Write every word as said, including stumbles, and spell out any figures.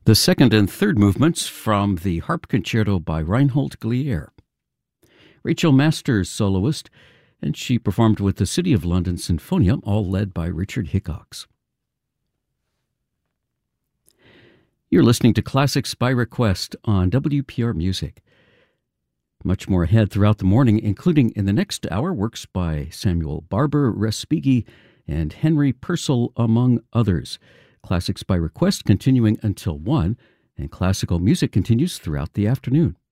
The second and third movements from the Harp Concerto by Reinhold Glier. Rachel Masters, soloist, and she performed with the City of London Sinfonia, all led by Richard Hickox. You're listening to Classics by Request on W P R Music. Much more ahead throughout the morning, including in the next hour, works by Samuel Barber, Respighi, and Henry Purcell, among others. Classics by Request continuing until one, and classical music continues throughout the afternoon.